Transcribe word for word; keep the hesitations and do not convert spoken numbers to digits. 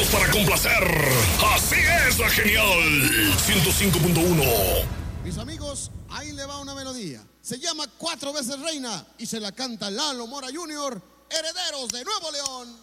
para complacer. Así es la genial ciento cinco punto uno. Mis amigos, ahí le va una melodía. Se llama Cuatro veces Reina y se la canta Lalo Mora junior, Herederos de Nuevo León.